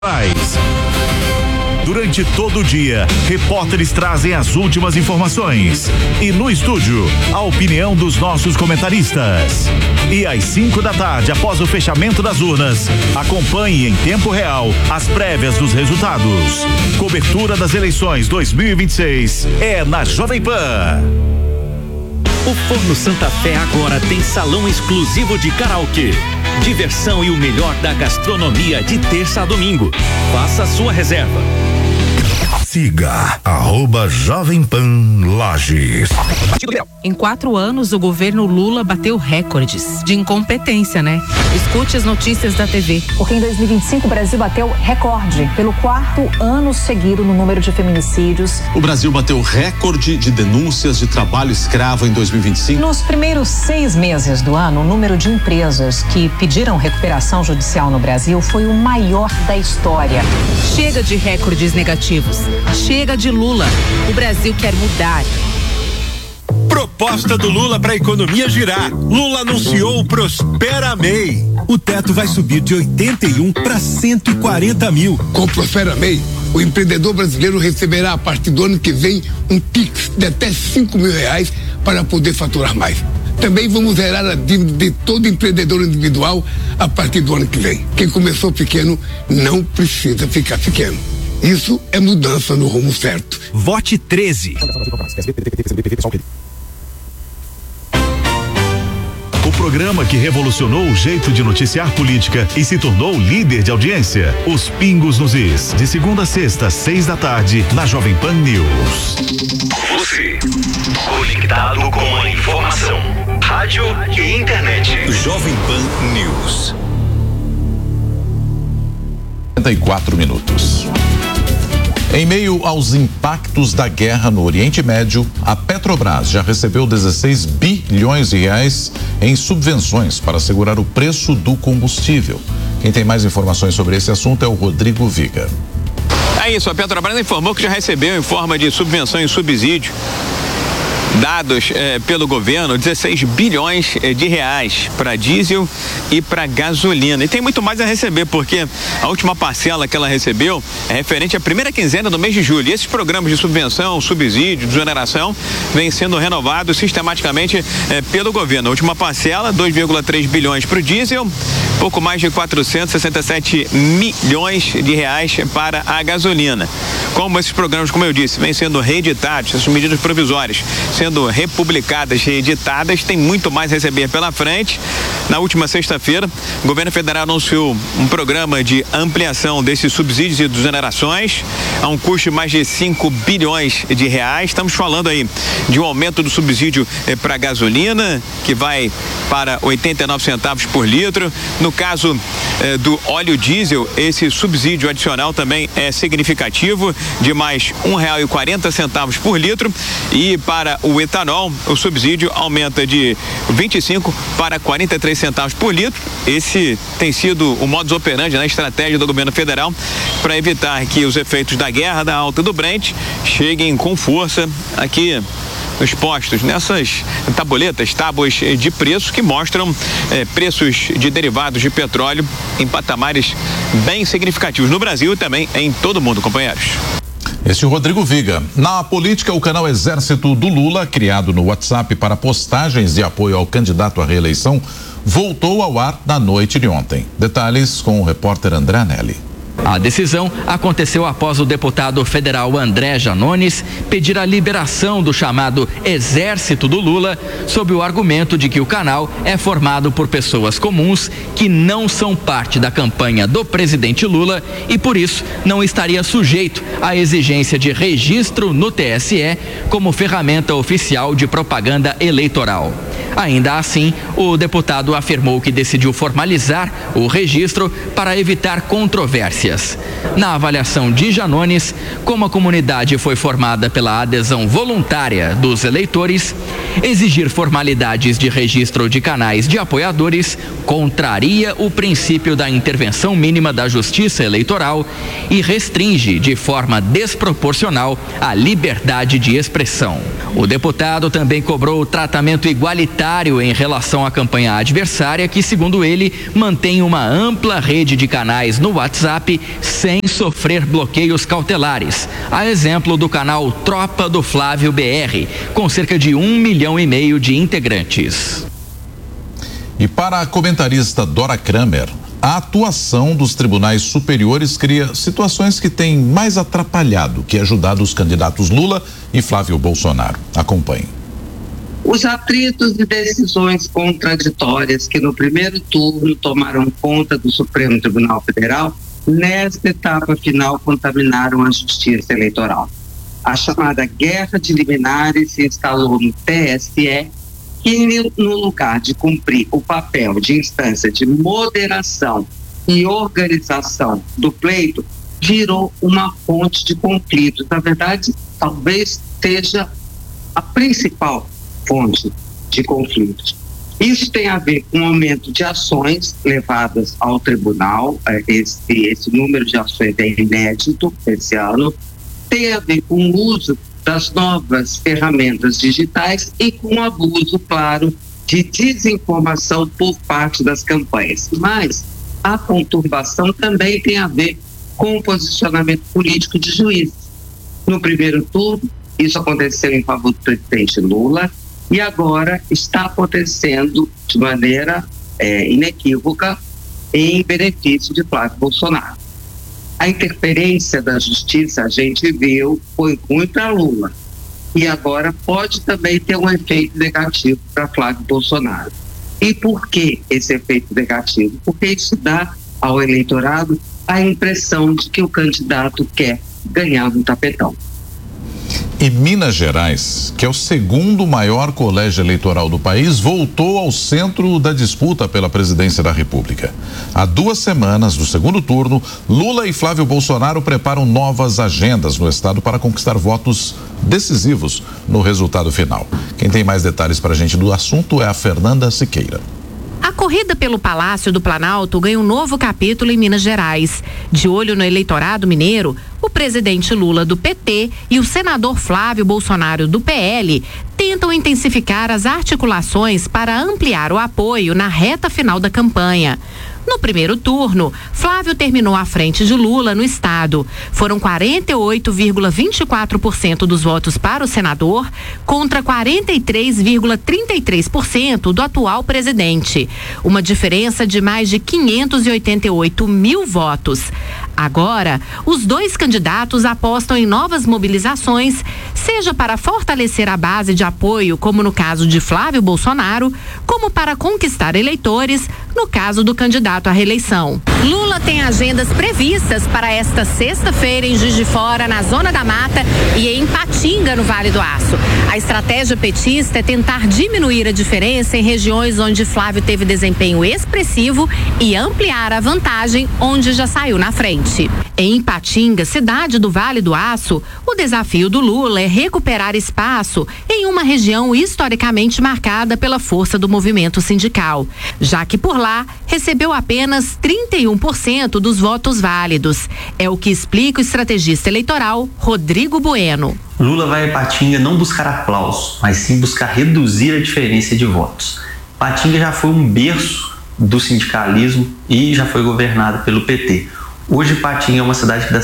Durante todo o dia, repórteres trazem as últimas informações. E no estúdio, a opinião dos nossos comentaristas. E às 5 da tarde, após o fechamento das urnas, acompanhe em tempo real as prévias dos resultados. Cobertura das eleições 2026 é na Jovem Pan. O Forno Santa Fé agora tem salão exclusivo de karaokê. Diversão e o melhor da gastronomia de terça a domingo. Faça a sua reserva. Siga @Jovem Pan Lages. Em 4 anos, o governo Lula bateu recordes de incompetência, né? Escute as notícias da TV. Porque em 2025 o Brasil bateu recorde pelo 4º ano seguido no número de feminicídios. O Brasil bateu recorde de denúncias de trabalho escravo em 2025. Nos primeiros 6 meses do ano, o número de empresas que pediram recuperação judicial no Brasil foi o maior da história. Chega de recordes negativos. Chega de Lula. O Brasil quer mudar. Proposta do Lula para a economia girar. Lula anunciou o Prospera MEI. O teto vai subir de 81 para 140 mil. Com o Prospera MEI, o empreendedor brasileiro receberá a partir do ano que vem um Pix de até R$5.000 para poder faturar mais. Também vamos zerar a dívida de todo empreendedor individual a partir do ano que vem. Quem começou pequeno não precisa ficar pequeno. Isso é mudança no rumo certo. Vote 13. O programa que revolucionou o jeito de noticiar política e se tornou líder de audiência. Os Pingos nos Is, de segunda a sexta, 6 da tarde, na Jovem Pan News. Você, conectado com a informação, rádio e internet. Jovem Pan News. 54 minutos. Em meio aos impactos da guerra no Oriente Médio, a Petrobras já recebeu 16 bilhões de reais em subvenções para segurar o preço do combustível. Quem tem mais informações sobre esse assunto é o Rodrigo Viga. É isso, a Petrobras informou que já recebeu em forma de subvenção e subsídio dados pelo governo 16 bilhões de reais para diesel e para gasolina. E tem muito mais a receber, porque a última parcela que ela recebeu é referente à primeira quinzena do mês de julho. E esses programas de subvenção, subsídio, desoneração vêm sendo renovados sistematicamente pelo governo. A última parcela, 2,3 bilhões para o diesel, pouco mais de 467 milhões de reais para a gasolina. Como esses programas, como eu disse, vêm sendo reeditados, essas medidas provisórias sendo republicadas, reeditadas, tem muito mais a receber pela frente. Na última sexta-feira, o governo federal anunciou um programa de ampliação desses subsídios e desonerações a um custo de mais de 5 bilhões de reais. Estamos falando aí de um aumento do subsídio para gasolina, que vai para 89 centavos por litro. No caso do óleo diesel, esse subsídio adicional também é significativo, de mais R$1,40 por litro. E para o etanol, o subsídio aumenta de 25 para 43 centavos por litro. Esse tem sido o modus operandi na estratégia do governo federal para evitar que os efeitos da guerra, da alta do Brent, cheguem com força aqui nos postos, nessas tabuletas, tábuas de preço que mostram preços de derivados de petróleo em patamares bem significativos no Brasil e também em todo o mundo, companheiros. Este é o Rodrigo Viga. Na política, o canal Exército do Lula, criado no WhatsApp para postagens de apoio ao candidato à reeleição, voltou ao ar na noite de ontem. Detalhes com o repórter André Anelli. A decisão aconteceu após o deputado federal André Janones pedir a liberação do chamado Exército do Lula, sob o argumento de que o canal é formado por pessoas comuns que não são parte da campanha do presidente Lula e, por isso, não estaria sujeito à exigência de registro no TSE como ferramenta oficial de propaganda eleitoral. Ainda assim, o deputado afirmou que decidiu formalizar o registro para evitar controvérsias. Na avaliação de Janones, como a comunidade foi formada pela adesão voluntária dos eleitores, exigir formalidades de registro de canais de apoiadores contraria o princípio da intervenção mínima da Justiça Eleitoral e restringe de forma desproporcional a liberdade de expressão. O deputado também cobrou tratamento igualitário em relação à campanha adversária, que, segundo ele, mantém uma ampla rede de canais no WhatsApp WhatsApp sem sofrer bloqueios cautelares. A exemplo do canal Tropa do Flávio BR, com cerca de 1,5 milhão de integrantes. E para a comentarista Dora Kramer, a atuação dos tribunais superiores cria situações que têm mais atrapalhado que ajudado os candidatos Lula e Flávio Bolsonaro. Acompanhe. Os atritos e decisões contraditórias que no primeiro turno tomaram conta do Supremo Tribunal Federal, nesta etapa final contaminaram a justiça eleitoral. A chamada guerra de liminares se instalou no TSE, que no lugar de cumprir o papel de instância de moderação e organização do pleito, virou uma fonte de conflitos. Na verdade, talvez seja a principal fonte de conflitos. Isso tem a ver com o aumento de ações levadas ao tribunal, esse número de ações é inédito esse ano, tem a ver com o uso das novas ferramentas digitais e com o abuso, claro, de desinformação por parte das campanhas. Mas a conturbação também tem a ver com o posicionamento político de juízes. No primeiro turno, isso aconteceu em favor do presidente Lula e agora está acontecendo de maneira inequívoca em benefício de Flávio Bolsonaro. A interferência da justiça, a gente viu, foi ruim para Lula. E agora pode também ter um efeito negativo para Flávio Bolsonaro. E por que esse efeito negativo? Porque isso dá ao eleitorado a impressão de que o candidato quer ganhar no tapetão. E Minas Gerais, que é o segundo maior colégio eleitoral do país, voltou ao centro da disputa pela presidência da República. Há 2 semanas do segundo turno, Lula e Flávio Bolsonaro preparam novas agendas no estado para conquistar votos decisivos no resultado final. Quem tem mais detalhes para a gente do assunto é a Fernanda Siqueira. A corrida pelo Palácio do Planalto ganha um novo capítulo em Minas Gerais. De olho no eleitorado mineiro, o presidente Lula do PT e o senador Flávio Bolsonaro do PL tentam intensificar as articulações para ampliar o apoio na reta final da campanha. No primeiro turno, Flávio terminou à frente de Lula no estado. Foram 48,24% dos votos para o senador contra 43,33% do atual presidente. Uma diferença de mais de 588 mil votos. Agora, os dois candidatos apostam em novas mobilizações, seja para fortalecer a base de apoio, como no caso de Flávio Bolsonaro, como para conquistar eleitores, no caso do candidato à reeleição. Lula tem agendas previstas para esta sexta-feira em Juiz de Fora, na Zona da Mata, e em Ipatinga, no Vale do Aço. A estratégia petista é tentar diminuir a diferença em regiões onde Flávio teve desempenho expressivo e ampliar a vantagem onde já saiu na frente. Em Ipatinga, cidade do Vale do Aço, o desafio do Lula é recuperar espaço em uma região historicamente marcada pela força do movimento sindical, já que por lá recebeu apenas 31% dos votos válidos. É o que explica o estrategista eleitoral Rodrigo Bueno. Lula vai a Ipatinga não buscar aplauso, mas sim buscar reduzir a diferença de votos. Ipatinga já foi um berço do sindicalismo e já foi governado pelo PT. Hoje Ipatinga é uma cidade que dá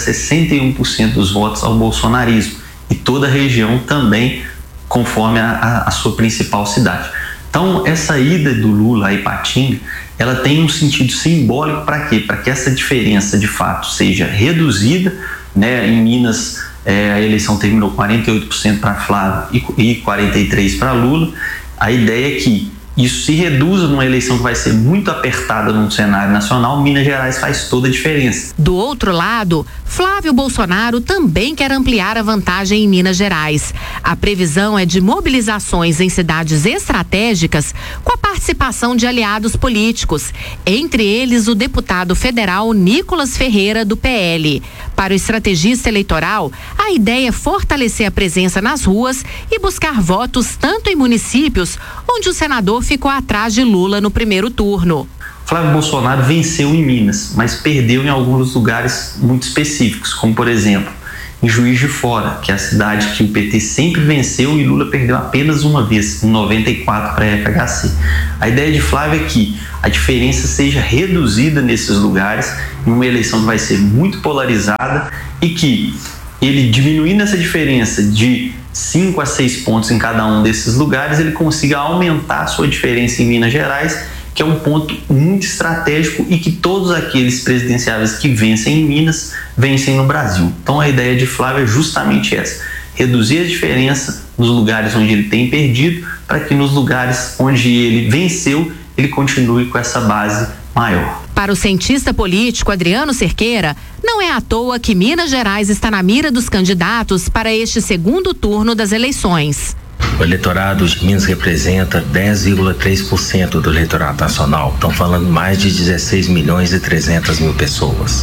61% dos votos ao bolsonarismo e toda a região também conforme a sua principal cidade. Então essa ida do Lula a Ipatinga, ela tem um sentido simbólico para quê? Para que essa diferença de fato seja reduzida, né? Em Minas a eleição terminou 48% para Flávio e 43% para Lula. A ideia é que isso se reduza numa eleição que vai ser muito apertada num cenário nacional. Minas Gerais faz toda a diferença. Do outro lado, Flávio Bolsonaro também quer ampliar a vantagem em Minas Gerais. A previsão é de mobilizações em cidades estratégicas com a participação de aliados políticos, entre eles o deputado federal Nicolas Ferreira, do PL. Para o estrategista eleitoral, a ideia é fortalecer a presença nas ruas e buscar votos tanto em municípios onde o senador ficou atrás de Lula no primeiro turno. Flávio Bolsonaro venceu em Minas, mas perdeu em alguns lugares muito específicos, como por exemplo, em Juiz de Fora, que é a cidade que o PT sempre venceu e Lula perdeu apenas uma vez, em 94 para a FHC. A ideia de Flávio é que a diferença seja reduzida nesses lugares, em uma eleição que vai ser muito polarizada, e que ele diminuindo essa diferença de 5 a 6 pontos em cada um desses lugares, ele consiga aumentar a sua diferença em Minas Gerais, que é um ponto muito estratégico e que todos aqueles presidenciáveis que vencem em Minas, vencem no Brasil. Então a ideia de Flávio é justamente essa: reduzir a diferença nos lugares onde ele tem perdido, para que nos lugares onde ele venceu, ele continue com essa base maior. Para o cientista político Adriano Cerqueira, não é à toa que Minas Gerais está na mira dos candidatos para este segundo turno das eleições. O eleitorado de Minas representa 10,3% do eleitorado nacional. Estão falando mais de 16.300.000 pessoas.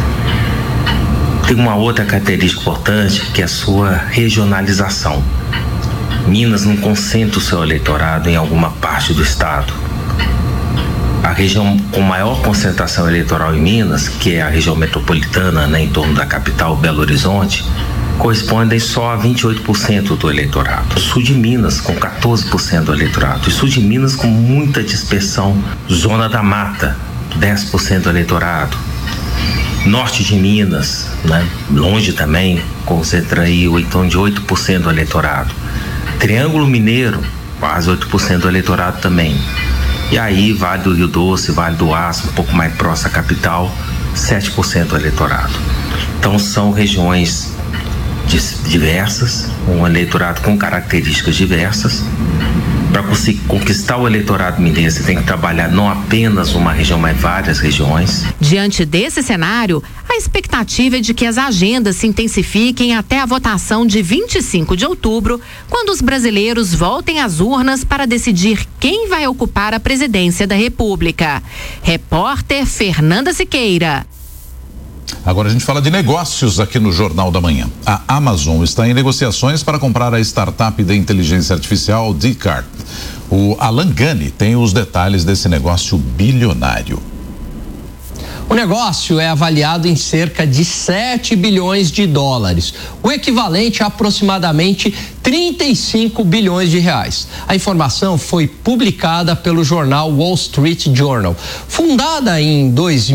Tem uma outra característica importante, que é a sua regionalização. Minas não concentra o seu eleitorado em alguma parte do estado. A região com maior concentração eleitoral em Minas, que é a região metropolitana, né, em torno da capital, Belo Horizonte, correspondem só a 28% do eleitorado. O sul de Minas, com 14% do eleitorado. E sul de Minas, com muita dispersão. Zona da Mata, 10% do eleitorado. Norte de Minas, né, longe também, concentra aí em torno de 8% do eleitorado. Triângulo Mineiro, quase 8% do eleitorado também. E aí, Vale do Rio Doce, Vale do Aço, um pouco mais próximo à capital, 7% do eleitorado. Então são regiões diversas, um eleitorado com características diversas. Para conseguir conquistar o eleitorado mineiro, você tem que trabalhar não apenas uma região, mas várias regiões. Diante desse cenário, a expectativa é de que as agendas se intensifiquem até a votação de 25 de outubro, quando os brasileiros voltem às urnas para decidir quem vai ocupar a presidência da República. Repórter Fernanda Siqueira. Agora a gente fala de negócios aqui no Jornal da Manhã. A Amazon está em negociações para comprar a startup de inteligência artificial Descartes. O Alan Gani tem os detalhes desse negócio bilionário. O negócio é avaliado em cerca de 7 bilhões de dólares, o equivalente a aproximadamente 35 bilhões de reais. A informação foi publicada pelo jornal Wall Street Journal. Fundada em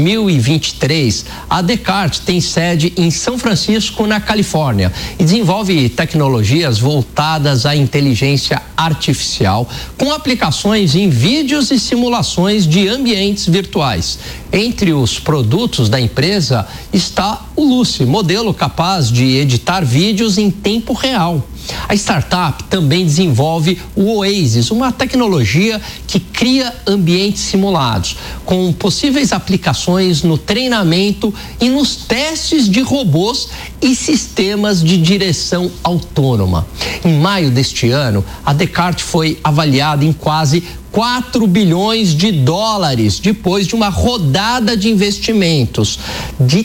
2023, a Descartes tem sede em São Francisco, na Califórnia, e desenvolve tecnologias voltadas à inteligência artificial, com aplicações em vídeos e simulações de ambientes virtuais. Entre os produtos da empresa está o Lucy, modelo capaz de editar vídeos em tempo real. A startup também desenvolve o Oasis, uma tecnologia que cria ambientes simulados, com possíveis aplicações no treinamento e nos testes de robôs e sistemas de direção autônoma. Em maio deste ano, a Descartes foi avaliada em quase 4 bilhões de dólares, depois de uma rodada de investimentos de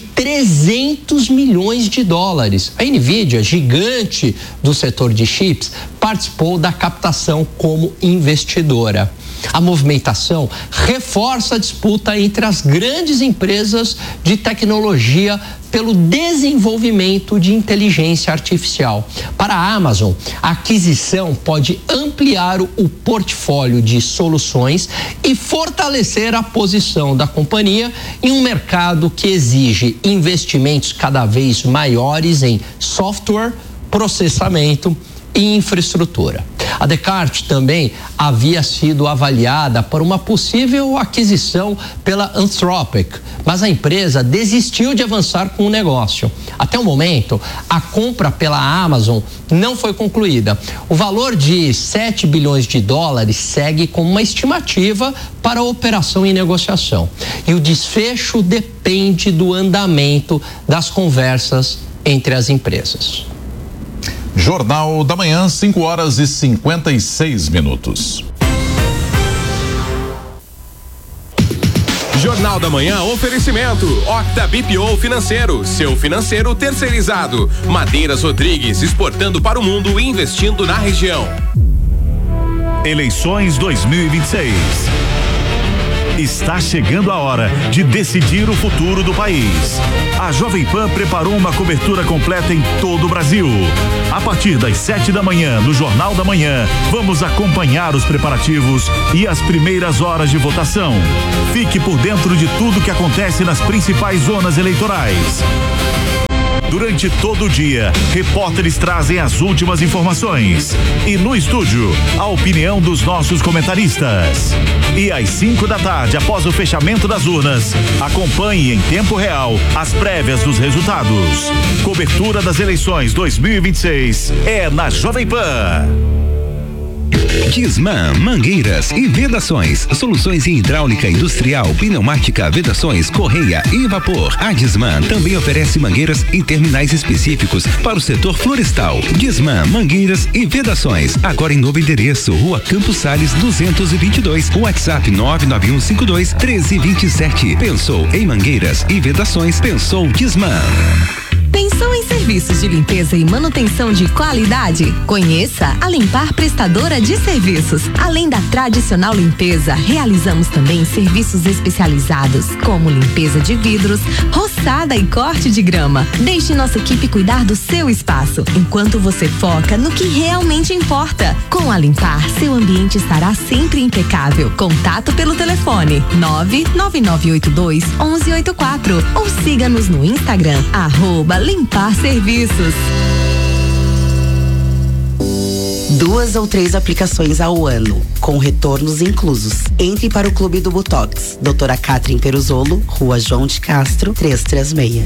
300 milhões de dólares. A Nvidia, gigante do setor de chips, participou da captação como investidora. A movimentação reforça a disputa entre as grandes empresas de tecnologia pelo desenvolvimento de inteligência artificial. Para a Amazon, a aquisição pode ampliar o portfólio de soluções e fortalecer a posição da companhia em um mercado que exige investimentos cada vez maiores em software, processamento e infraestrutura. A Descartes também havia sido avaliada por uma possível aquisição pela Anthropic, mas a empresa desistiu de avançar com o negócio. Até o momento, a compra pela Amazon não foi concluída. O valor de 7 bilhões de dólares segue como uma estimativa para a operação em negociação. E o desfecho depende do andamento das conversas entre as empresas. Jornal da Manhã, 5h56. Jornal da Manhã, oferecimento Octa BPO Financeiro, seu financeiro terceirizado. Madeiras Rodrigues, exportando para o mundo e investindo na região. Eleições 2026. Está chegando a hora de decidir o futuro do país. A Jovem Pan preparou uma cobertura completa em todo o Brasil. A partir das 7 da manhã, no Jornal da Manhã, vamos acompanhar os preparativos e as primeiras horas de votação. Fique por dentro de tudo que acontece nas principais zonas eleitorais. Durante todo o dia, repórteres trazem as últimas informações. E no estúdio, a opinião dos nossos comentaristas. E às 5 da tarde, após o fechamento das urnas, acompanhe em tempo real as prévias dos resultados. Cobertura das eleições 2026 é na Jovem Pan. Disman, mangueiras e vedações, soluções em hidráulica industrial, pneumática, vedações, correia e vapor. A Disman também oferece mangueiras em terminais específicos para o setor florestal. Disman, mangueiras e vedações, agora em novo endereço, Rua Campos Sales 222, WhatsApp 991521327. Pensou em mangueiras e vedações, pensou Disman. Pensou em serviços de limpeza e manutenção de qualidade? Conheça a Limpar Prestadora de Serviços. Além da tradicional limpeza, realizamos também serviços especializados, como limpeza de vidros, roçada e corte de grama. Deixe nossa equipe cuidar do seu espaço, enquanto você foca no que realmente importa. Com a Limpar, seu ambiente estará sempre impecável. Contato pelo telefone 99982-1184 ou siga-nos no Instagram, @Limpar Serviços. 2 ou 3 aplicações ao ano, com retornos inclusos. Entre para o Clube do Botox. Doutora Catherine Peruzolo, Rua João de Castro, 336.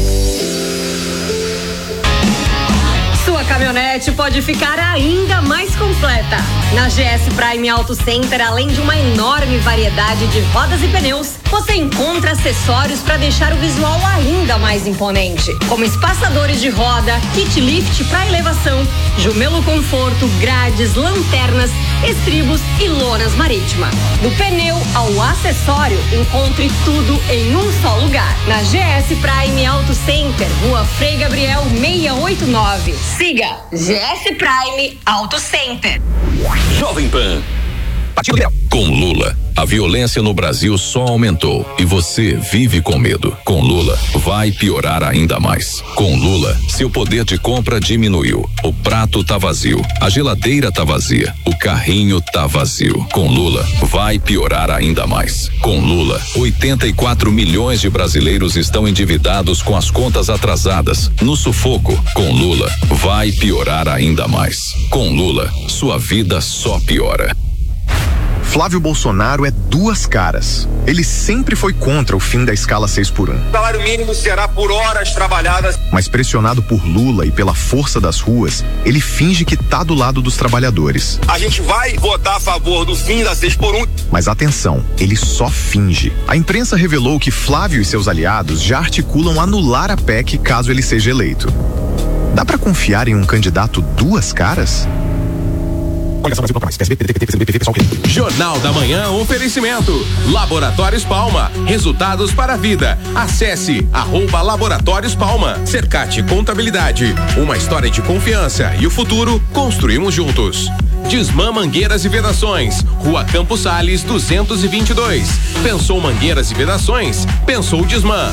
Sua caminhonete pode ficar ainda mais completa. Na GS Prime Auto Center, além de uma enorme variedade de rodas e pneus, você encontra acessórios para deixar o visual ainda mais imponente, como espaçadores de roda, kit lift para elevação, jumelo conforto, grades, lanternas, estribos e lonas marítima. Do pneu ao acessório, encontre tudo em um só lugar. Na GS Prime Auto Center, Rua Frei Gabriel 689. Siga GS Prime Auto Center. Jovem Pan. Com Lula, a violência no Brasil só aumentou e você vive com medo. Com Lula, vai piorar ainda mais. Com Lula, seu poder de compra diminuiu. O prato tá vazio, a geladeira tá vazia, o carrinho tá vazio. Com Lula, vai piorar ainda mais. Com Lula, 84 milhões de brasileiros estão endividados com as contas atrasadas, no sufoco. Com Lula, vai piorar ainda mais. Com Lula, sua vida só piora. Flávio Bolsonaro é duas caras. Ele sempre foi contra o fim da escala 6x1. O salário mínimo será por horas trabalhadas. Mas pressionado por Lula e pela força das ruas, ele finge que tá do lado dos trabalhadores. A gente vai votar a favor do fim da 6x1. Mas atenção, ele só finge. A imprensa revelou que Flávio e seus aliados já articulam anular a PEC caso ele seja eleito. Dá pra confiar em um candidato duas caras? Jornal da Manhã, oferecimento Laboratórios Palma, resultados para a vida. Acesse @Laboratórios Palma. Cercate Contabilidade, uma história de confiança e o futuro construímos juntos. Disman Mangueiras e Vedações, Rua Campos Sales 222. Pensou mangueiras e vedações? Pensou Disman.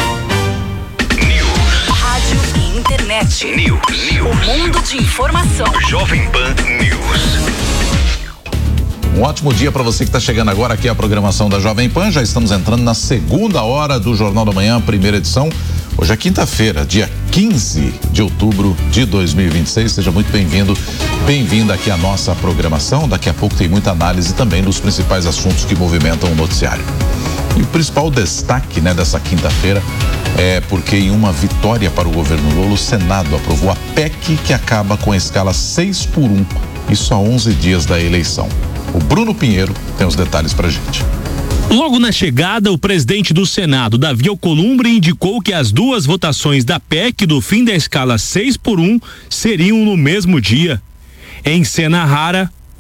Internet. News. O mundo de informação. Jovem Pan News. Um ótimo dia para você que está chegando agora aqui à programação da Jovem Pan. Já estamos entrando na segunda hora do Jornal da Manhã, primeira edição. Hoje é quinta-feira, dia 15 de outubro de 2026. Seja muito bem-vindo, bem-vinda aqui à nossa programação. Daqui a pouco tem muita análise também dos principais assuntos que movimentam o noticiário. E o principal destaque, dessa quinta-feira é porque em uma vitória para o governo Lula, o Senado aprovou a PEC que acaba com a escala 6x1, isso a 11 dias da eleição. O Bruno Pinheiro tem os detalhes pra gente. Logo na chegada, o presidente do Senado, Davi Alcolumbre, indicou que as duas votações da PEC do fim da escala 6x1 seriam no mesmo dia. Em cena rara,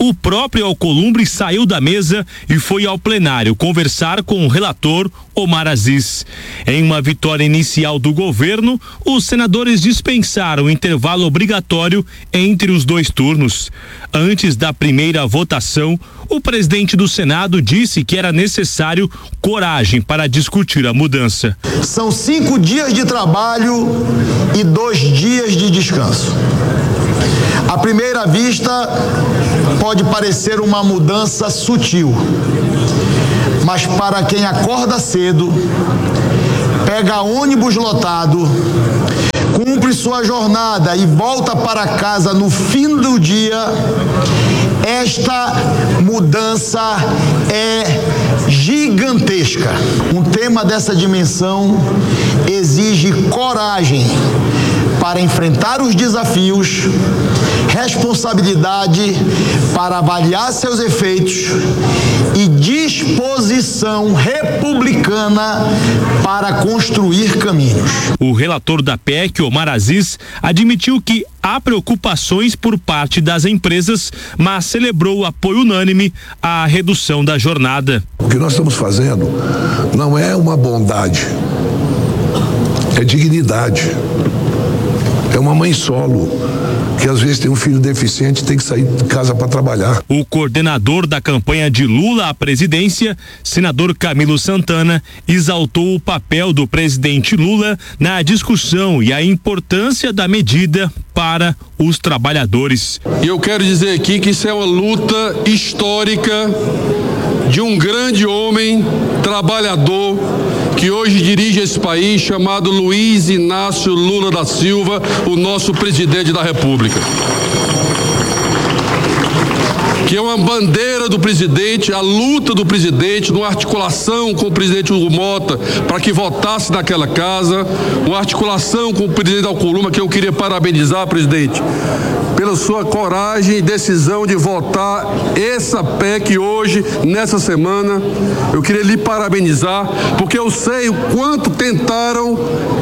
o próprio Alcolumbre saiu da mesa e foi ao plenário conversar com o relator Omar Aziz. Em uma vitória inicial do governo, os senadores dispensaram o intervalo obrigatório entre os dois turnos. Antes da primeira votação, o presidente do Senado disse que era necessário coragem para discutir a mudança. São 5 dias de trabalho e 2 dias de descanso. À primeira vista, pode parecer uma mudança sutil, mas para quem acorda cedo, pega ônibus lotado, cumpre sua jornada e volta para casa no fim do dia, esta mudança é gigantesca. Um tema dessa dimensão exige coragem para enfrentar os desafios, responsabilidade para avaliar seus efeitos e disposição republicana para construir caminhos. O relator da PEC, Omar Aziz, admitiu que há preocupações por parte das empresas, mas celebrou o apoio unânime à redução da jornada. O que nós estamos fazendo não é uma bondade, é dignidade. É uma mãe solo, que às vezes tem um filho deficiente e tem que sair de casa para trabalhar. O coordenador da campanha de Lula à presidência, senador Camilo Santana, exaltou o papel do presidente Lula na discussão e a importância da medida para os trabalhadores. E eu quero dizer aqui que isso é uma luta histórica de um grande homem trabalhador que hoje dirige esse país, chamado Luiz Inácio Lula da Silva, o nosso presidente da República. Que é uma bandeira do presidente, a luta do presidente, numa articulação com o presidente Hugo Mota para que votasse naquela casa, uma articulação com o presidente Alcolumbre, que eu queria parabenizar, presidente, pela sua coragem e decisão de votar essa PEC hoje, nessa semana. Eu queria lhe parabenizar, porque eu sei o quanto tentaram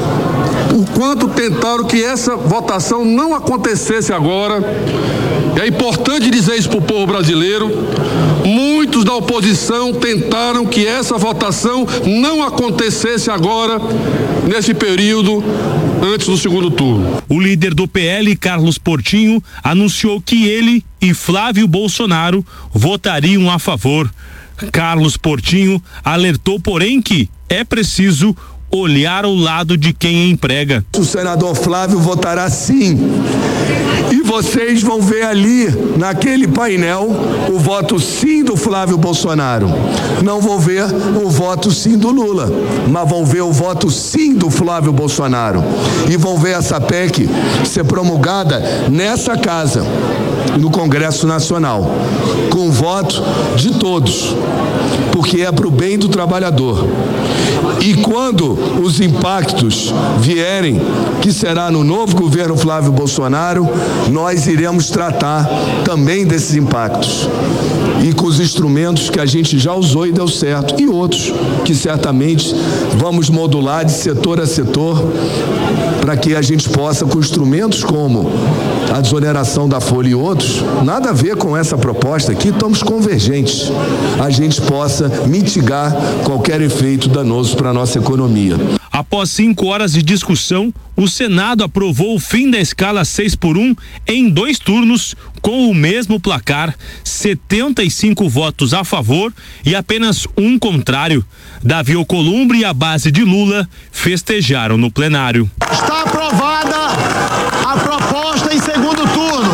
que essa votação não acontecesse agora. É importante dizer isso para o povo brasileiro. Muitos da oposição tentaram que essa votação não acontecesse agora, nesse período, antes do segundo turno. O líder do PL, Carlos Portinho, anunciou que ele e Flávio Bolsonaro votariam a favor. Carlos Portinho alertou, porém, que é preciso olhar ao lado de quem emprega. O senador Flávio votará sim. E vocês vão ver ali, naquele painel, o voto sim do Flávio Bolsonaro. Não vão ver o voto sim do Lula, mas vão ver o voto sim do Flávio Bolsonaro. E vão ver essa PEC ser promulgada nessa casa, no Congresso Nacional, com o voto de todos, porque é para o bem do trabalhador. E quando os impactos vierem, que será no novo governo Flávio Bolsonaro, nós iremos tratar também desses impactos. E com os instrumentos que a gente já usou e deu certo, e outros que certamente vamos modular de setor a setor, para que a gente possa, com instrumentos como a desoneração da folha e outros, nada a ver com essa proposta aqui, estamos convergentes, a gente possa mitigar qualquer efeito danoso para a nossa economia. Após 5 horas de discussão, o Senado aprovou o fim da escala 6x1 em 2 turnos, com o mesmo placar, 75 votos a favor e apenas 1 contrário. Davi Alcolumbre e a base de Lula festejaram no plenário. Está aprovada a proposta em segundo turno.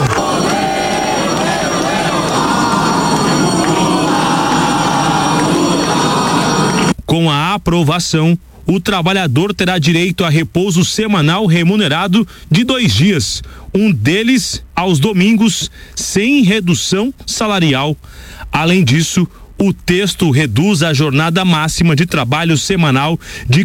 Com a aprovação, o trabalhador terá direito a repouso semanal remunerado de 2 dias, um deles aos domingos, sem redução salarial. Além disso, O texto reduz a jornada máxima de trabalho semanal de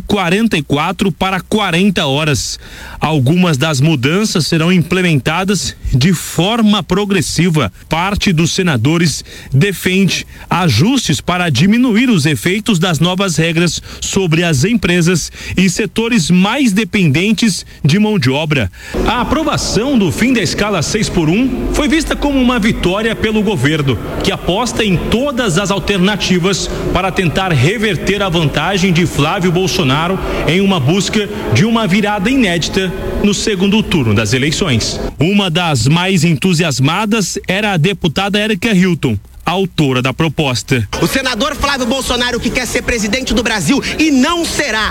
44 para 40 horas. Algumas das mudanças serão implementadas de forma progressiva. Parte dos senadores defende ajustes para diminuir os efeitos das novas regras sobre as empresas e setores mais dependentes de mão de obra. A aprovação do fim da escala 6x1 foi vista como uma vitória pelo governo, que aposta em todas as alternativas para tentar reverter a vantagem de Flávio Bolsonaro em uma busca de uma virada inédita no segundo turno das eleições. Uma das mais entusiasmadas era a deputada Érica Hilton, autora da proposta. O senador Flávio Bolsonaro, que quer ser presidente do Brasil e não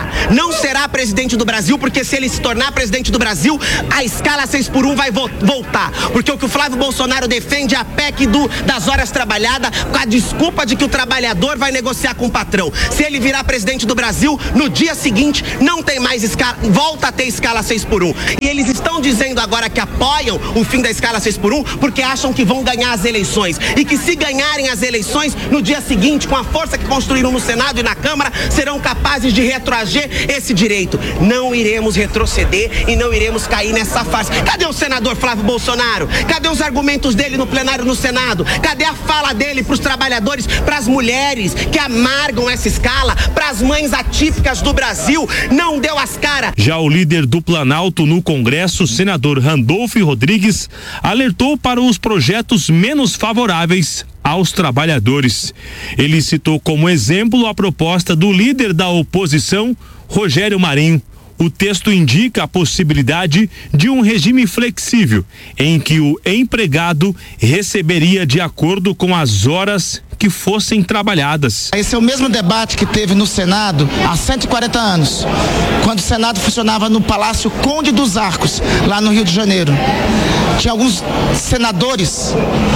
será presidente do Brasil, porque se ele se tornar presidente do Brasil, a escala 6x1 vai voltar, porque o que o Flávio Bolsonaro defende é a PEC das horas trabalhadas, com a desculpa de que o trabalhador vai negociar com o patrão. Se ele virar presidente do Brasil, no dia seguinte não tem mais escala, volta a ter escala 6x1. E eles estão dizendo agora que apoiam o fim da escala 6x1 porque acham que vão ganhar as eleições, e que se ganharem as eleições no dia seguinte, com a força que construíram no Senado e na Câmara, serão capazes de retroagir esse direito. Não iremos retroceder e não iremos cair nessa farsa. Cadê o senador Flávio Bolsonaro? Cadê os argumentos dele no plenário no Senado? Cadê a fala dele para os trabalhadores, para as mulheres que amargam essa escala, para as mães atípicas do Brasil? Não deu as caras. Já o líder do Planalto no Congresso, senador Randolfo Rodrigues, alertou para os projetos menos favoráveis aos trabalhadores. Ele citou como exemplo a proposta do líder da oposição, Rogério Marinho. O texto indica a possibilidade de um regime flexível, em que o empregado receberia de acordo com as horas que fossem trabalhadas. Esse é o mesmo debate que teve no Senado há 140 anos, quando o Senado funcionava no Palácio Conde dos Arcos, lá no Rio de Janeiro. Tinha alguns senadores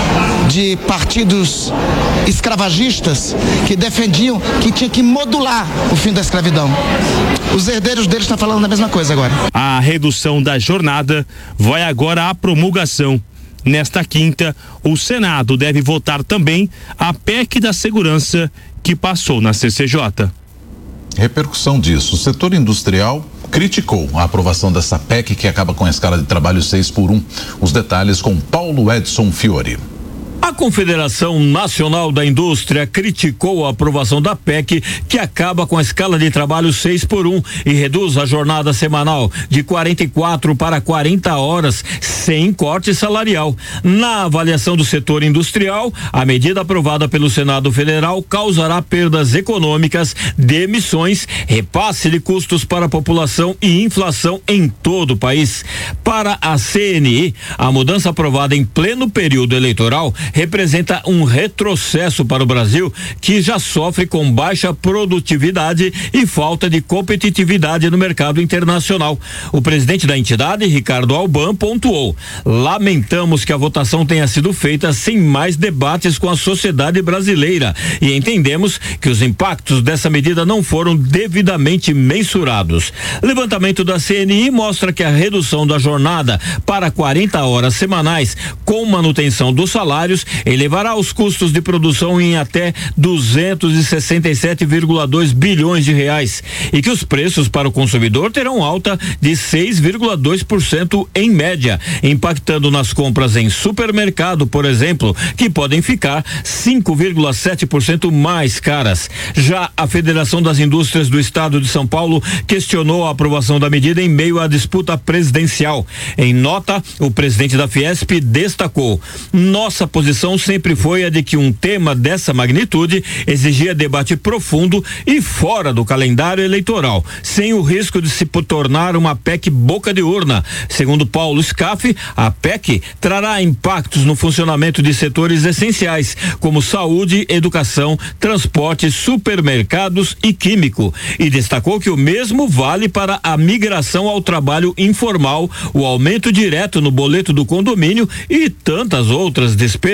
de partidos escravagistas que defendiam que tinha que modular o fim da escravidão. Os herdeiros deles estão falando a mesma coisa agora. A redução da jornada vai agora à promulgação. Nesta quinta, o Senado deve votar também a PEC da segurança que passou na CCJ. Repercussão disso. O setor industrial criticou a aprovação dessa PEC que acaba com a escala de trabalho 6x1. Os detalhes com Paulo Edson Fiore. A Confederação Nacional da Indústria criticou a aprovação da PEC, que acaba com a escala de trabalho 6x1 e reduz a jornada semanal de 44 para 40 horas, sem corte salarial. Na avaliação do setor industrial, a medida aprovada pelo Senado Federal causará perdas econômicas, demissões, repasse de custos para a população e inflação em todo o país. Para a CNI, a mudança aprovada em pleno período eleitoral representa um retrocesso para o Brasil, que já sofre com baixa produtividade e falta de competitividade no mercado internacional. O presidente da entidade, Ricardo Alban, pontuou: lamentamos que a votação tenha sido feita sem mais debates com a sociedade brasileira e entendemos que os impactos dessa medida não foram devidamente mensurados. Levantamento da CNI mostra que a redução da jornada para 40 horas semanais com manutenção dos salários elevará os custos de produção em até 267,2 bilhões de reais e que os preços para o consumidor terão alta de 6,2% em média, impactando nas compras em supermercado, por exemplo, que podem ficar 5,7% mais caras. Já a Federação das Indústrias do Estado de São Paulo questionou a aprovação da medida em meio à disputa presidencial. Em nota, o presidente da Fiesp destacou: nossa posição sempre foi a de que um tema dessa magnitude exigia debate profundo e fora do calendário eleitoral, sem o risco de se tornar uma PEC boca de urna. Segundo Paulo Scaff, a PEC trará impactos no funcionamento de setores essenciais, como saúde, educação, transporte, supermercados e químico, e destacou que o mesmo vale para a migração ao trabalho informal, o aumento direto no boleto do condomínio e tantas outras despesas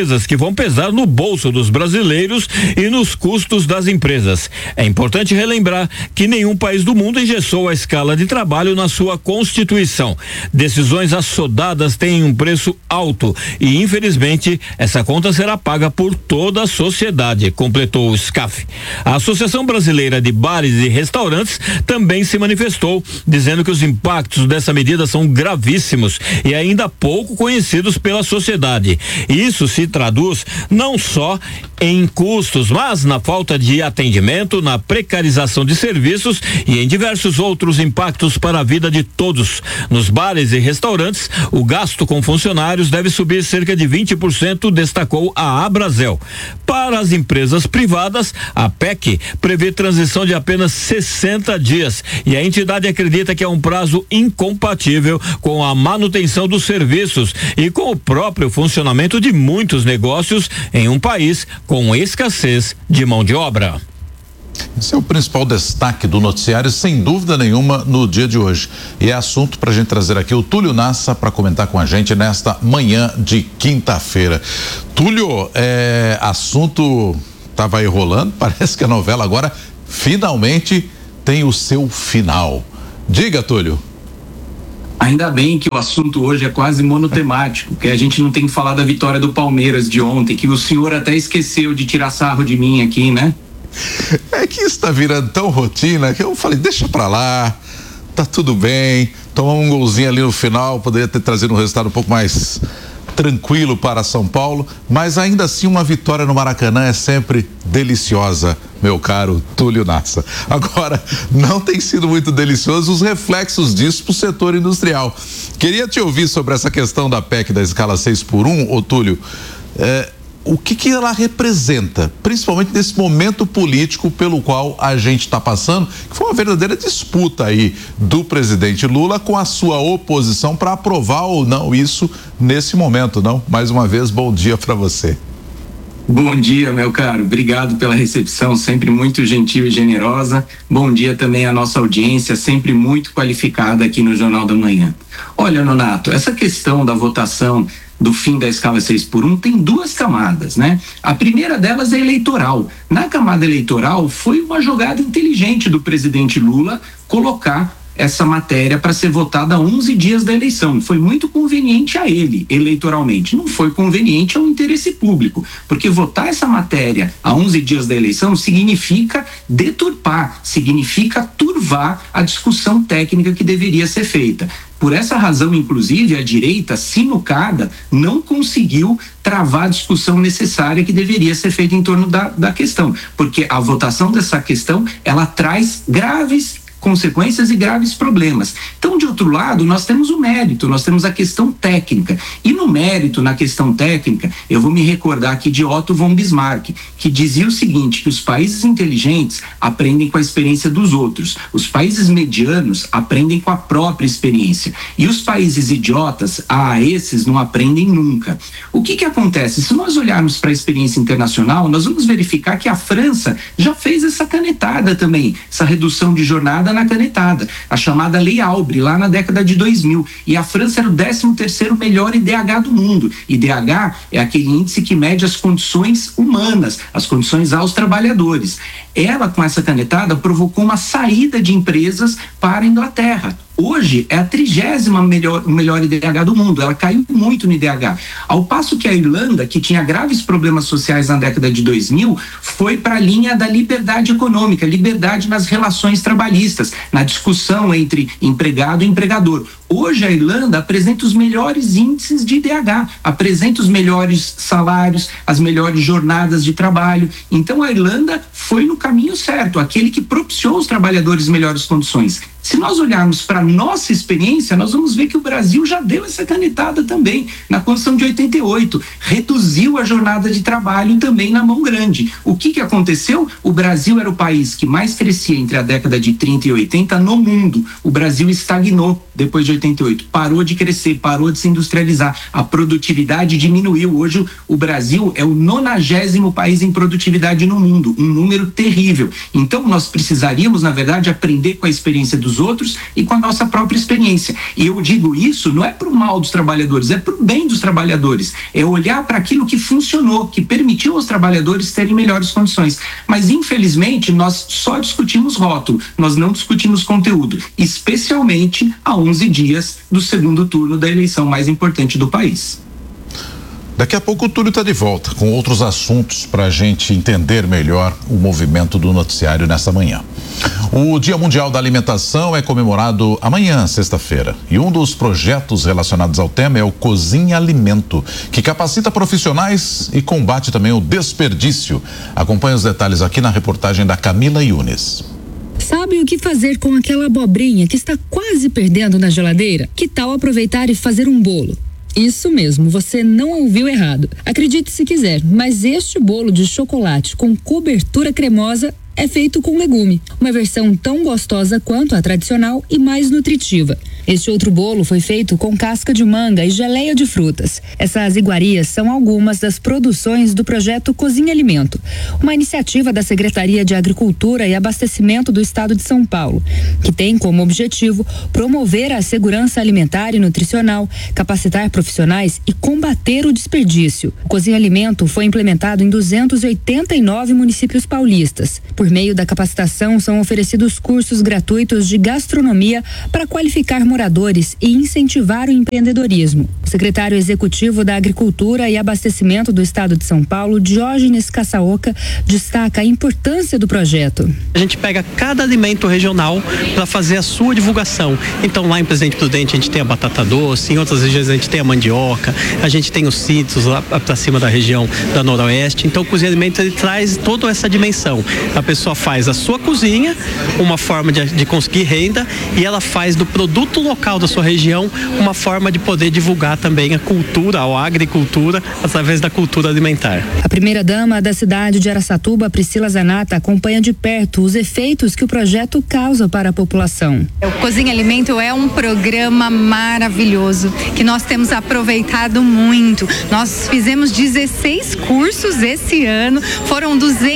empresas que vão pesar no bolso dos brasileiros e nos custos das empresas. É importante relembrar que nenhum país do mundo engessou a escala de trabalho na sua Constituição. Decisões assodadas têm um preço alto e, infelizmente, essa conta será paga por toda a sociedade, completou o SCAF. A Associação Brasileira de Bares e Restaurantes também se manifestou, dizendo que os impactos dessa medida são gravíssimos e ainda pouco conhecidos pela sociedade. Isso se traduz não só em custos, mas na falta de atendimento, na precarização de serviços e em diversos outros impactos para a vida de todos. Nos bares e restaurantes, o gasto com funcionários deve subir cerca de 20%, destacou a Abrazel. Para as empresas privadas, a PEC prevê transição de apenas 60 dias e a entidade acredita que é um prazo incompatível com a manutenção dos serviços e com o próprio funcionamento de muitos negócios em um país com escassez de mão de obra. Esse é o principal destaque do noticiário, sem dúvida nenhuma, no dia de hoje. E é assunto para a gente trazer aqui o Túlio Nassa para comentar com a gente nesta manhã de quinta-feira. Túlio, assunto estava aí rolando, parece que a novela agora finalmente tem o seu final. Diga, Túlio. Ainda bem que o assunto hoje é quase monotemático, que a gente não tem que falar da vitória do Palmeiras de ontem, que o senhor até esqueceu de tirar sarro de mim aqui, né? É que isso tá virando tão rotina que eu falei, deixa pra lá, tá tudo bem, tomar um golzinho ali no final, poderia ter trazido um resultado um pouco mais tranquilo para São Paulo, mas ainda assim uma vitória no Maracanã é sempre deliciosa, meu caro Túlio Nassa. Agora, não tem sido muito delicioso os reflexos disso para o setor industrial. Queria te ouvir sobre essa questão da PEC da escala 6x1, ô Túlio. O que ela representa, principalmente nesse momento político pelo qual a gente está passando, que foi uma verdadeira disputa aí do presidente Lula com a sua oposição para aprovar ou não isso nesse momento, não? Mais uma vez, bom dia para você. Bom dia, meu caro. Obrigado pela recepção, sempre muito gentil e generosa. Bom dia também à nossa audiência, sempre muito qualificada aqui no Jornal da Manhã. Olha, Nonato, essa questão da votação do fim da escala 6x1 tem duas camadas, né? A primeira delas é eleitoral. Na camada eleitoral, foi uma jogada inteligente do presidente Lula colocar essa matéria para ser votada a 11 dias da eleição. Foi muito conveniente a ele, eleitoralmente. Não foi conveniente ao interesse público, porque votar essa matéria a 11 dias da eleição significa deturpar, significa turvar a discussão técnica que deveria ser feita. Por essa razão, inclusive, a direita, sinucada, não conseguiu travar a discussão necessária que deveria ser feita em torno da questão, porque a votação dessa questão, ela traz graves consequências e graves problemas. Então, de outro lado, nós temos o mérito, nós temos a questão técnica. E no mérito, na questão técnica, eu vou me recordar aqui de Otto von Bismarck, que dizia o seguinte, que os países inteligentes aprendem com a experiência dos outros, os países medianos aprendem com a própria experiência, e os países idiotas, esses não aprendem nunca. O que acontece? Se nós olharmos para a experiência internacional, nós vamos verificar que a França já fez essa canetada também, essa redução de jornada na canetada, a chamada Lei Albre, lá na década de 2000, e a França era o 13º melhor IDH do mundo. IDH é aquele índice que mede as condições humanas, as condições aos trabalhadores. Ela, com essa canetada, provocou uma saída de empresas para a Inglaterra. Hoje é a 30ª melhor IDH do mundo, ela caiu muito no IDH. Ao passo que a Irlanda, que tinha graves problemas sociais na década de 2000, foi para a linha da liberdade econômica, liberdade nas relações trabalhistas, na discussão entre empregado e empregador. Hoje a Irlanda apresenta os melhores índices de IDH, apresenta os melhores salários, as melhores jornadas de trabalho. Então a Irlanda foi no caminho certo, aquele que propiciou aos trabalhadores melhores condições. Se nós olharmos para a nossa experiência, nós vamos ver que o Brasil já deu essa canetada também, na Constituição de 88, reduziu a jornada de trabalho também na mão grande. O que aconteceu? O Brasil era o país que mais crescia entre a década de 30 e 80 no mundo. O Brasil estagnou depois de 88, parou de crescer, parou de se industrializar, a produtividade diminuiu. Hoje o Brasil é o 90º país em produtividade no mundo, um número terrível. Então nós precisaríamos, na verdade, aprender com a experiência dos dos outros e com a nossa própria experiência. E eu digo isso não é para o mal dos trabalhadores, é para o bem dos trabalhadores. É olhar para aquilo que funcionou, que permitiu aos trabalhadores terem melhores condições. Mas, infelizmente, nós só discutimos rótulo, nós não discutimos conteúdo, especialmente a 11 dias do segundo turno da eleição mais importante do país. Daqui a pouco o Túlio está de volta com outros assuntos para a gente entender melhor o movimento do noticiário nessa manhã. O Dia Mundial da Alimentação é comemorado amanhã, sexta-feira, e um dos projetos relacionados ao tema é o Cozinha Alimento, que capacita profissionais e combate também o desperdício. Acompanhe os detalhes aqui na reportagem da Camila Yunes. Sabe o que fazer com aquela abobrinha que está quase perdendo na geladeira? Que tal aproveitar e fazer um bolo? Isso mesmo, você não ouviu errado. Acredite se quiser, mas este bolo de chocolate com cobertura cremosa é feito com legume, uma versão tão gostosa quanto a tradicional e mais nutritiva. Este outro bolo foi feito com casca de manga e geleia de frutas. Essas iguarias são algumas das produções do projeto Cozinha Alimento, uma iniciativa da Secretaria de Agricultura e Abastecimento do Estado de São Paulo, que tem como objetivo promover a segurança alimentar e nutricional, capacitar profissionais e combater o desperdício. O Cozinha Alimento foi implementado em 289 municípios paulistas. Por meio da capacitação, são oferecidos cursos gratuitos de gastronomia para qualificar moradores e incentivar o empreendedorismo. O secretário executivo da Agricultura e Abastecimento do Estado de São Paulo, Diógenes Caçaoca, destaca a importância do projeto. A gente pega cada alimento regional para fazer a sua divulgação. Então, lá em Presidente Prudente a gente tem a batata doce, em outras regiões a gente tem a mandioca, a gente tem os sítios lá para cima da região da Noroeste. Então, o Cozinha Alimento ele traz toda essa dimensão. A pessoa faz a sua cozinha, uma forma de conseguir renda, e ela faz do produto local da sua região uma forma de poder divulgar também a cultura, a agricultura, através da cultura alimentar. A primeira-dama da cidade de Araçatuba, Priscila Zanata, acompanha de perto os efeitos que o projeto causa para a população. O Cozinha Alimento é um programa maravilhoso que nós temos aproveitado muito. Nós fizemos 16 cursos esse ano, foram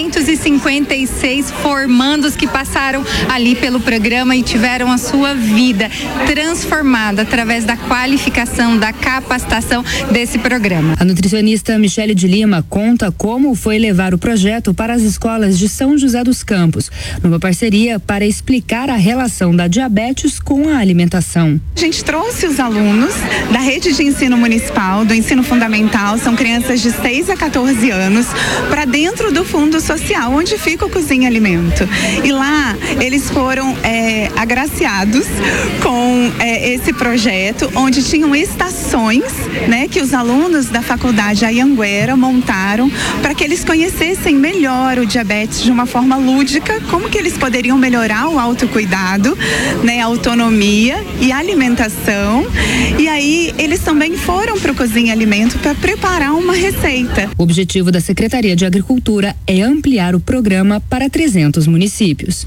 256 formandos que passaram ali pelo programa e tiveram a sua vida transformada através da qualificação, da capacitação desse programa. A nutricionista Michele de Lima conta como foi levar o projeto para as escolas de São José dos Campos, numa parceria para explicar a relação da diabetes com a alimentação. A gente trouxe os alunos da rede de ensino municipal, do ensino fundamental, são crianças de 6 a 14 anos, para dentro do Fundo Social, onde fica o Cozinha Alimento. E lá eles foram agraciados com esse projeto, onde tinham estações, né, que os alunos da faculdade Anhanguera montaram para que eles conhecessem melhor o diabetes de uma forma lúdica, como que eles poderiam melhorar o autocuidado, né, a autonomia e a alimentação. E aí eles também foram para o Cozinha Alimento para preparar uma receita. O objetivo da Secretaria de Agricultura é ampliar o programa para 300 municípios.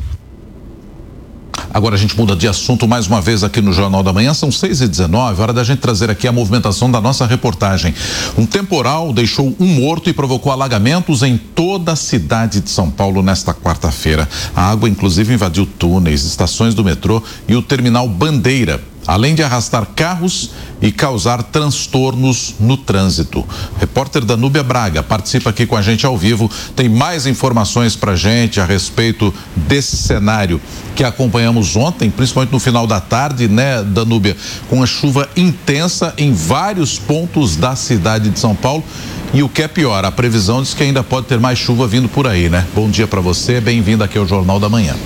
Agora a gente muda de assunto mais uma vez aqui no Jornal da Manhã, são 6h19, hora da gente trazer aqui a movimentação da nossa reportagem. Um temporal deixou um morto e provocou alagamentos em toda a cidade de São Paulo nesta quarta-feira. A água inclusive invadiu túneis, estações do metrô e o terminal Bandeira, além de arrastar carros e causar transtornos no trânsito. Repórter Danúbia Braga participa aqui com a gente ao vivo, tem mais informações pra gente a respeito desse cenário que acompanhamos ontem, principalmente no final da tarde, né, Danúbia, com a chuva intensa em vários pontos da cidade de São Paulo. E o que é pior, a previsão diz que ainda pode ter mais chuva vindo por aí, né? Bom dia pra você, bem-vindo aqui ao Jornal da Manhã.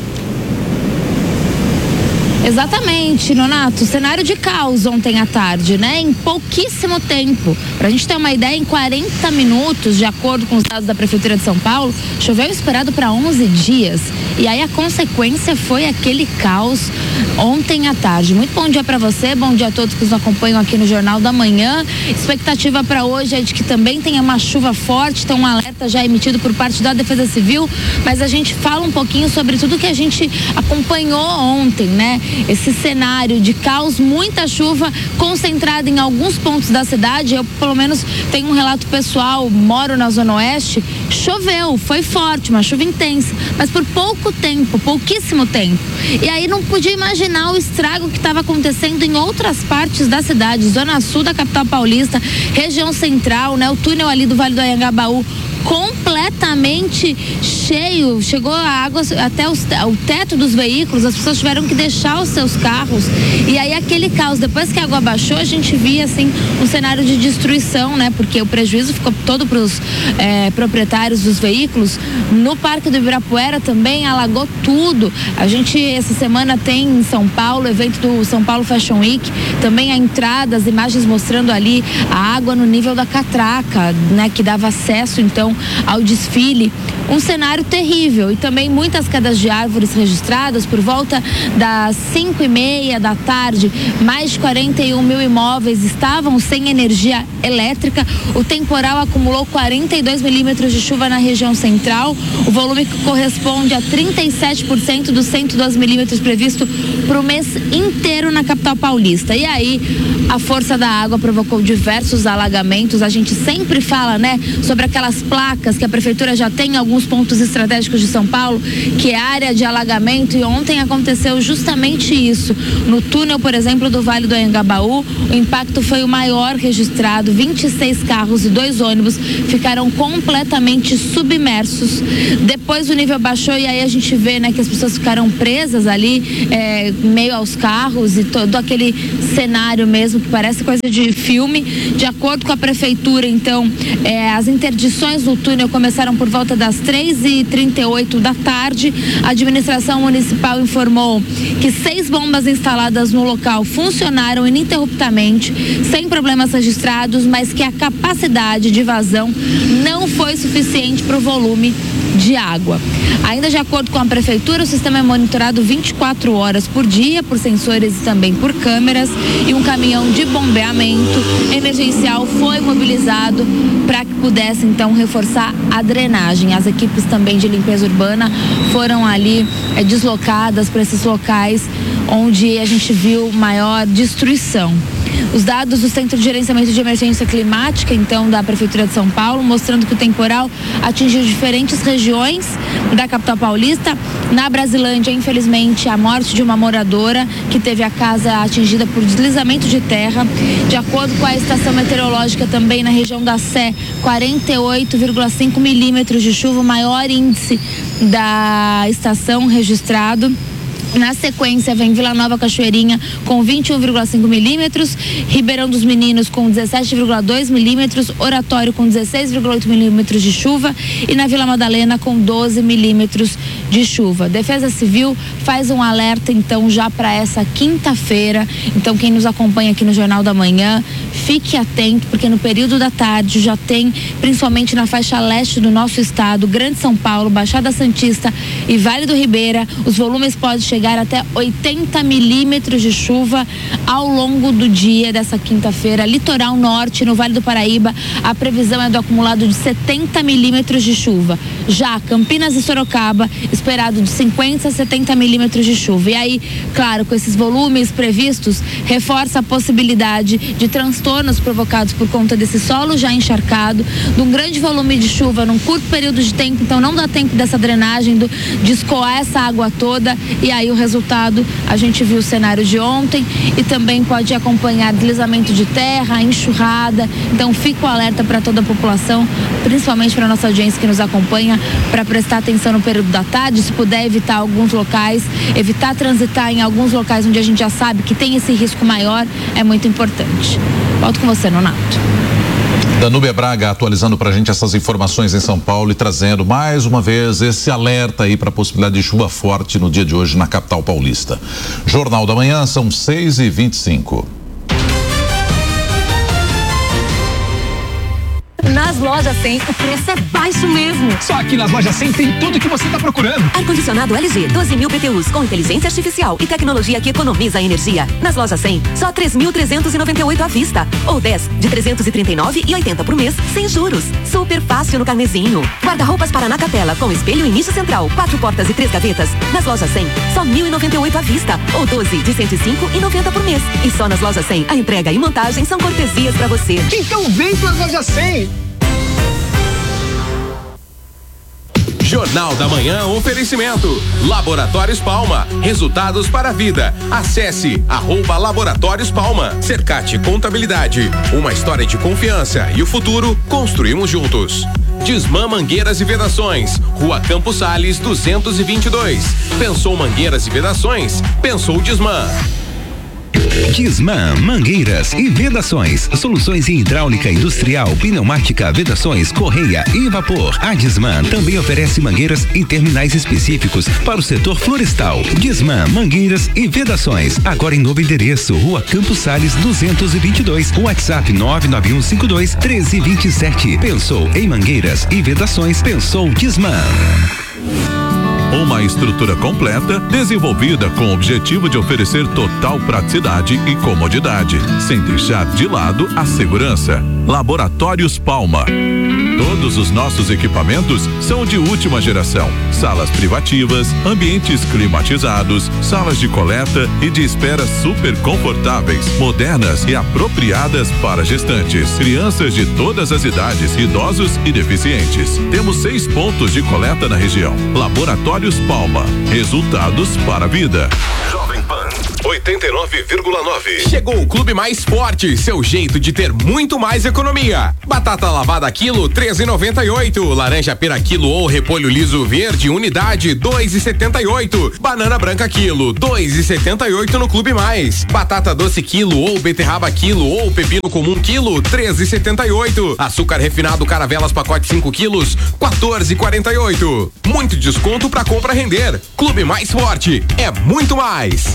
Exatamente, Nonato, cenário de caos ontem à tarde, né? Em pouquíssimo tempo. Pra gente ter uma ideia, em 40 minutos, de acordo com os dados da Prefeitura de São Paulo, choveu esperado para 11 dias. E aí a consequência foi aquele caos ontem à tarde. Muito bom dia para você, bom dia a todos que nos acompanham aqui no Jornal da Manhã. Expectativa para hoje é de que também tenha uma chuva forte, tem um alerta já emitido por parte da Defesa Civil, mas a gente fala um pouquinho sobre tudo que a gente acompanhou ontem, né? esse cenário de caos, muita chuva concentrada em alguns pontos da cidade. Eu, pelo menos, tenho um relato pessoal, moro na Zona Oeste, choveu, foi forte, uma chuva intensa, mas por pouco tempo, pouquíssimo tempo. E aí não podia imaginar o estrago que estava acontecendo em outras partes da cidade, Zona Sul da capital paulista, região central, né? O túnel ali do Vale do Anhangabaú completamente cheio, chegou a água até o teto dos veículos, as pessoas tiveram que deixar os seus carros, e aí aquele caos, depois que a água baixou, a gente via assim um cenário de destruição, né? Porque o prejuízo ficou todo para os proprietários dos veículos. No Parque do Ibirapuera também alagou tudo. A gente essa semana tem em São Paulo o evento do São Paulo Fashion Week, também a entrada, as imagens mostrando ali a água no nível da catraca, né? Que dava acesso então ao desfile, um cenário terrível, e também muitas quedas de árvores registradas por volta das 5:30 da tarde. Mais de 41 mil imóveis estavam sem energia elétrica. O temporal acumulou 42 milímetros de chuva na região central, o volume que corresponde a 37% dos 112 milímetros previsto para o mês inteiro na capital paulista. E aí a força da água provocou diversos alagamentos. A gente sempre fala, né, sobre aquelas placas que a prefeitura já tem em alguns pontos estratégicos de São Paulo, que é área de alagamento, e ontem aconteceu justamente isso. No túnel, por exemplo, do Vale do Anhangabaú, o impacto foi o maior registrado. 26 carros e 2 ônibus ficaram completamente submersos. Depois o nível baixou, e aí a gente vê, né, que as pessoas ficaram presas ali, meio aos carros, e todo aquele cenário mesmo que parece coisa de filme. De acordo com a prefeitura, então, as interdições no túnel começaram por volta das 3:38 da tarde. A administração municipal informou que 6 bombas instaladas no local funcionaram ininterruptamente, sem problemas registrados, mas que a capacidade de vazão não foi suficiente para o volume de água. Ainda de acordo com a prefeitura, o sistema é monitorado 24 horas por dia por sensores e também por câmeras, e um caminhão de bombeamento emergencial foi mobilizado para que pudesse então reforçar a drenagem. As equipes também de limpeza urbana foram ali deslocadas para esses locais onde a gente viu maior destruição. Os dados do Centro de Gerenciamento de Emergência Climática, então, da Prefeitura de São Paulo, mostrando que o temporal atingiu diferentes regiões da capital paulista. Na Brasilândia, infelizmente, a morte de uma moradora que teve a casa atingida por deslizamento de terra. De acordo com a estação meteorológica, também na região da Sé, 48,5 milímetros de chuva, o maior índice da estação registrado. Na sequência vem Vila Nova Cachoeirinha com 21,5 milímetros, Ribeirão dos Meninos com 17,2 milímetros, Oratório com 16,8 milímetros de chuva e na Vila Madalena com 12 milímetros de chuva. Defesa Civil faz um alerta então já para essa quinta-feira. Então quem nos acompanha aqui no Jornal da Manhã, fique atento, porque no período da tarde já tem, principalmente na faixa leste do nosso estado, Grande São Paulo, Baixada Santista e Vale do Ribeira, os volumes podem chegar até 80 milímetros de chuva ao longo do dia dessa quinta-feira. Litoral Norte, no Vale do Paraíba, a previsão é do acumulado de 70 milímetros de chuva. Já Campinas e Sorocaba, esperado de 50 a 70 milímetros de chuva. E aí, claro, com esses volumes previstos, reforça a possibilidade de transtornos provocados por conta desse solo já encharcado, de um grande volume de chuva num curto período de tempo. Então não dá tempo dessa drenagem, de escoar essa água toda, e aí o resultado, a gente viu o cenário de ontem, e também pode acompanhar deslizamento de terra, enxurrada. Então fica o alerta para toda a população, principalmente para nossa audiência que nos acompanha, para prestar atenção no período da tarde, se puder evitar alguns locais, evitar transitar em alguns locais onde a gente já sabe que tem esse risco maior, é muito importante. Volto com você, Nonato. Danúbia Braga atualizando pra gente essas informações em São Paulo e trazendo mais uma vez esse alerta aí para a possibilidade de chuva forte no dia de hoje na capital paulista. Jornal da Manhã, são 6h25. Na Nas Lojas 100, o preço é baixo mesmo. Só aqui nas Lojas 100 tem tudo que você está procurando. Ar-condicionado LG, 12.000 BTUs, com inteligência artificial e tecnologia que economiza energia. Nas Lojas 100, só 3.398 à vista. Ou 10 de 339,80 por mês, sem juros. Super fácil no carnezinho. Guarda-roupas para Nakatela, com espelho e nicho central, 4 portas e 3 gavetas. Nas Lojas 100, só 1.098 à vista. Ou 12 de 105,90 por mês. E só nas Lojas 100, a entrega e montagem são cortesias para você. Então vem para as Lojas 100. Jornal da Manhã, oferecimento. Laboratórios Palma. Resultados para a vida. Acesse @Laboratórios Palma. Cercate Contabilidade. Uma história de confiança e o futuro construímos juntos. Disman Mangueiras e Vedações. Rua Campos Sales, 222. Pensou mangueiras e vedações? Pensou Disman. Disman Mangueiras e Vedações, soluções em hidráulica industrial, pneumática, vedações, correia e vapor. A Disman também oferece mangueiras em terminais específicos para o setor florestal. Disman Mangueiras e Vedações, agora em novo endereço, Rua Campos Sales 222, WhatsApp 99152-1327. Pensou em mangueiras e vedações, pensou Disman. Uma estrutura completa, desenvolvida com o objetivo de oferecer total praticidade e comodidade, sem deixar de lado a segurança. Laboratórios Palma. Todos os nossos equipamentos são de última geração. Salas privativas, ambientes climatizados, salas de coleta e de espera super confortáveis, modernas e apropriadas para gestantes, crianças de todas as idades, idosos e deficientes. Temos 6 pontos de coleta na região. Laboratórios Palma. Resultados para a vida. Jovem Pan 89,9. Chegou o Clube Mais Forte, seu jeito de ter muito mais economia. Batata lavada quilo 13,98. Laranja pera quilo ou repolho liso verde unidade 2,78. Banana branca quilo 2,78 no Clube Mais. Batata doce quilo ou beterraba quilo ou pepino comum quilo 13,78. Açúcar refinado Caravelas pacote 5 quilos 14,48. Muito desconto pra compra render. Clube Mais Forte é muito mais.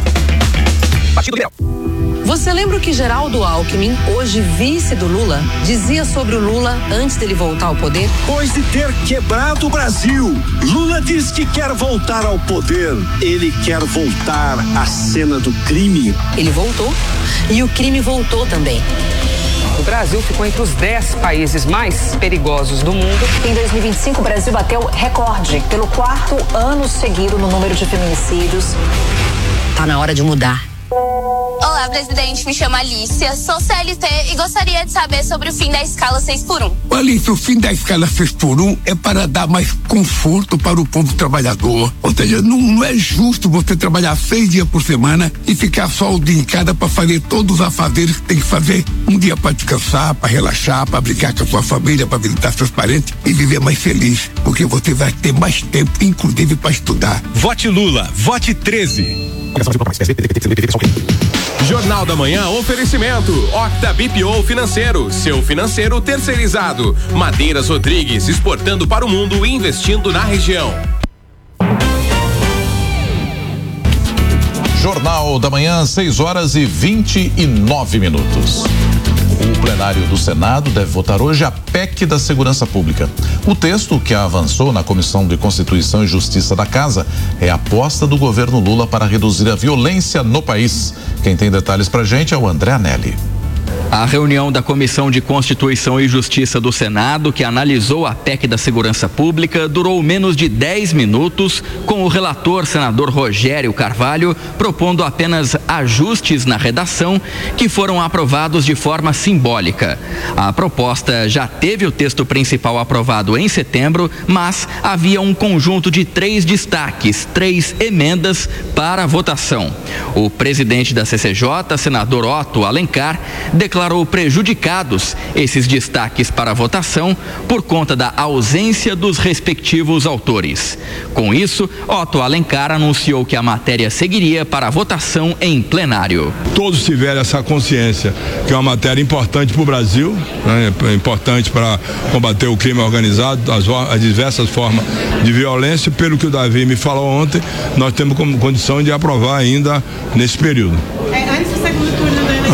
Você lembra o que Geraldo Alckmin, hoje vice do Lula, dizia sobre o Lula antes dele voltar ao poder? Depois de ter quebrado o Brasil, Lula diz que quer voltar ao poder. Ele quer voltar à cena do crime. Ele voltou e o crime voltou também. O Brasil ficou entre os 10 países mais perigosos do mundo. Em 2025, o Brasil bateu recorde pelo 4º ano seguido no número de feminicídios. Tá na hora de mudar. Olá, presidente, me chamo Alicia, sou CLT e gostaria de saber sobre o fim da escala 6x1. Alicia, o fim da escala 6x1 é para dar mais conforto para o povo trabalhador. Ou seja, não é justo você trabalhar 6 dias por semana e ficar só o dia em casa para fazer todos os afazeres que tem que fazer. Um dia para descansar, para relaxar, para brincar com a sua família, para visitar seus parentes e viver mais feliz, porque você vai ter mais tempo, inclusive para estudar. Vote Lula, vote 13. Jornal da Manhã, oferecimento Octa BPO Financeiro, seu financeiro terceirizado. Madeiras Rodrigues, exportando para o mundo e investindo na região. Jornal da Manhã, 6h29. O plenário do Senado deve votar hoje a PEC da Segurança Pública. O texto, que avançou na Comissão de Constituição e Justiça da Casa, é a aposta do governo Lula para reduzir a violência no país. Quem tem detalhes pra gente é o André Anelli. A reunião da Comissão de Constituição e Justiça do Senado, que analisou a PEC da Segurança Pública, durou menos de 10 minutos, com o relator, senador Rogério Carvalho, propondo apenas ajustes na redação, que foram aprovados de forma simbólica. A proposta já teve o texto principal aprovado em setembro, mas havia um conjunto de 3 destaques, 3 emendas para a votação. O presidente da CCJ, senador Otto Alencar, declarou prejudicados esses destaques para a votação por conta da ausência dos respectivos autores. Com isso, Otto Alencar anunciou que a matéria seguiria para a votação em plenário. Todos tiveram essa consciência que é uma matéria importante para o Brasil, né? Importante para combater o crime organizado, as diversas formas de violência. Pelo que o Davi me falou ontem, nós temos como condição de aprovar ainda nesse período. Antes do segundo turno do ano.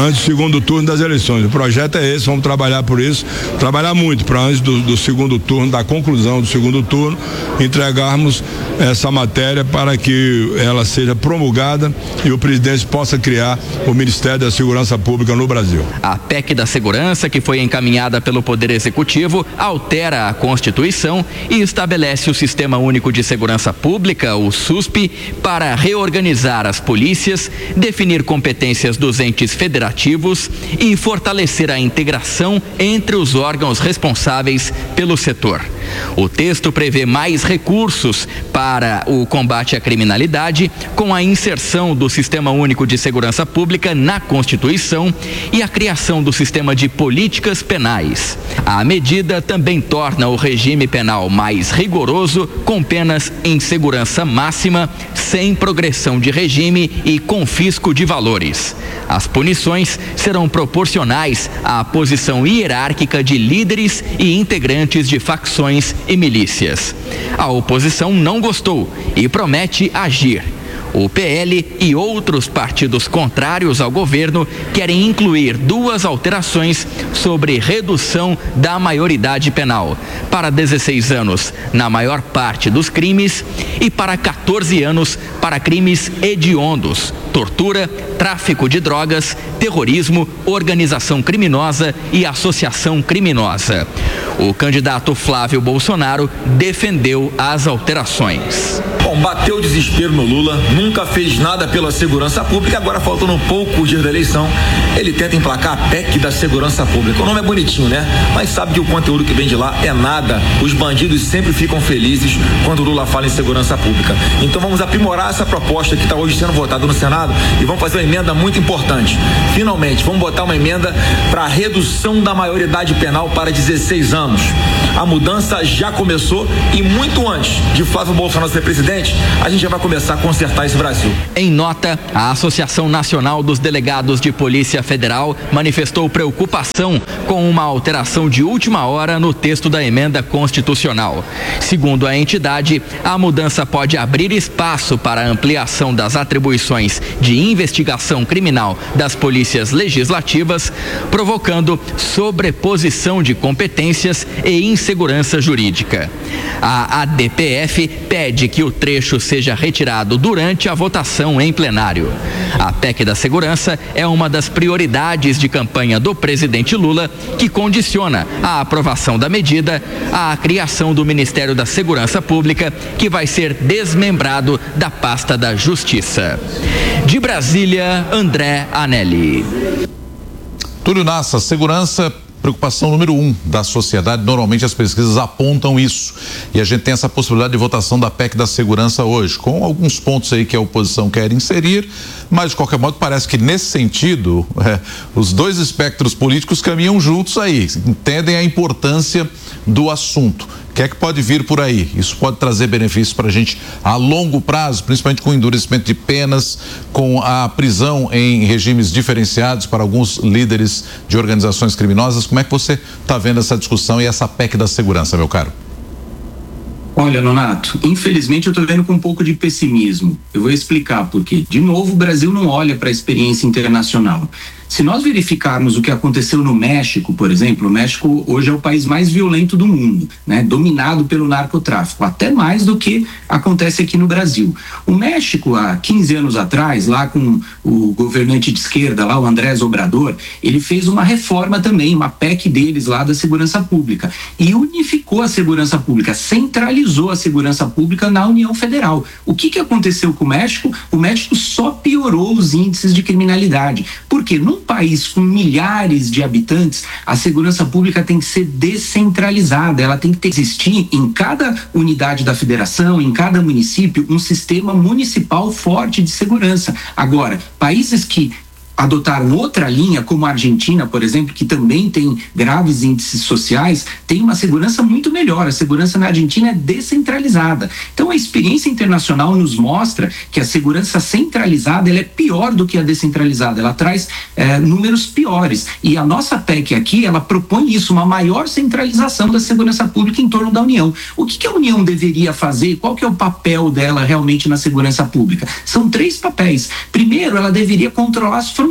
antes do segundo turno das eleições. O projeto é esse, vamos trabalhar por isso, trabalhar muito para antes do segundo turno, da conclusão do segundo turno, entregarmos essa matéria para que ela seja promulgada e o presidente possa criar o Ministério da Segurança Pública no Brasil. A PEC da Segurança, que foi encaminhada pelo Poder Executivo, altera a Constituição e estabelece o Sistema Único de Segurança Pública, o SUSP, para reorganizar as polícias, definir competências dos entes federativos e fortalecer a integração entre os órgãos responsáveis pelo setor. O texto prevê mais recursos para o combate à criminalidade, com a inserção do Sistema Único de Segurança Pública na Constituição e a criação do sistema de políticas penais. A medida também torna o regime penal mais rigoroso, com penas em segurança máxima, sem progressão de regime e confisco de valores. As punições serão proporcionais à posição hierárquica de líderes e integrantes de facções e milícias. A oposição não gostou e promete agir. O PL e outros partidos contrários ao governo querem incluir 2 alterações sobre redução da maioridade penal, para 16 anos na maior parte dos crimes e para 14 anos para crimes hediondos, tortura, tráfico de drogas, terrorismo, organização criminosa e associação criminosa. O candidato Flávio Bolsonaro defendeu as alterações. Bom, bateu o desespero no Lula, nunca fez nada pela segurança pública, agora faltando poucos dias da eleição, ele tenta emplacar a PEC da segurança pública. O nome é bonitinho, né? Mas sabe que o conteúdo que vem de lá é nada. Os bandidos sempre ficam felizes quando o Lula fala em segurança pública. Então vamos aprimorar essa proposta que está hoje sendo votada no Senado e vamos fazer uma emenda muito importante. Finalmente, vamos botar uma emenda para a redução da maioridade penal para 16 anos. A mudança já começou e muito antes de Flávio Bolsonaro ser presidente, a gente já vai começar a consertar esse Brasil. Em nota, a Associação Nacional dos Delegados de Polícia Federal manifestou preocupação com uma alteração de última hora no texto da emenda constitucional. Segundo a entidade, a mudança pode abrir espaço para a ampliação das atribuições de investigação criminal das polícias legislativas, provocando sobreposição de competências e insegurança jurídica. A ADPF pede que o trecho seja retirado durante a votação em plenário. A PEC da Segurança é uma das prioridades de campanha do presidente Lula, que condiciona a aprovação da medida à criação do Ministério da Segurança Pública, que vai ser desmembrado da pasta da Justiça. De Brasília, André Anelli. Túlio Nassa, segurança, preocupação número 1 da sociedade. Normalmente as pesquisas apontam isso. E a gente tem essa possibilidade de votação da PEC da segurança hoje, com alguns pontos aí que a oposição quer inserir, mas de qualquer modo parece que nesse sentido os dois espectros políticos caminham juntos aí, entendem a importância do assunto. O que é que pode vir por aí? Isso pode trazer benefícios para a gente a longo prazo, principalmente com o endurecimento de penas, com a prisão em regimes diferenciados para alguns líderes de organizações criminosas. Como é que você está vendo essa discussão e essa PEC da segurança, meu caro? Olha, Nonato, infelizmente eu estou vendo com um pouco de pessimismo. Eu vou explicar por quê. De novo, o Brasil não olha para a experiência internacional. Se nós verificarmos o que aconteceu no México, por exemplo, o México hoje é o país mais violento do mundo, né? Dominado pelo narcotráfico, até mais do que acontece aqui no Brasil. O México, há 15 anos atrás, lá com o governante de esquerda, lá o Andrés Obrador, ele fez uma reforma também, uma PEC deles lá da segurança pública, e unificou a segurança pública, centralizou a segurança pública na União Federal. O que aconteceu com o México? O México só piorou os índices de criminalidade. Por quê? Num país com milhares de habitantes, a segurança pública tem que ser descentralizada, ela tem que existir em cada unidade da federação, em cada município, um sistema municipal forte de segurança. Agora, países que adotaram outra linha, como a Argentina, por exemplo, que também tem graves índices sociais, tem uma segurança muito melhor. A segurança na Argentina é descentralizada. Então, a experiência internacional nos mostra que a segurança centralizada ela é pior do que a descentralizada. Ela traz números piores. E a nossa PEC aqui, ela propõe isso, uma maior centralização da segurança pública em torno da União. O que a União deveria fazer? Qual que é o papel dela realmente na segurança pública? São 3 papéis. Primeiro, ela deveria controlar as fronteiras